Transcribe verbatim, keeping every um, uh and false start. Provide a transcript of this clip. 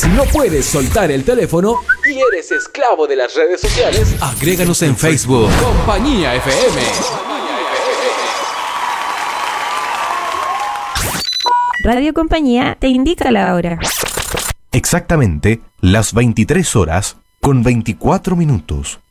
Si no puedes soltar el teléfono y eres esclavo de las redes sociales, agréganos en Facebook. Compañía F M. Radio Compañía te indica la hora. Exactamente las veintitrés horas con veinticuatro minutos.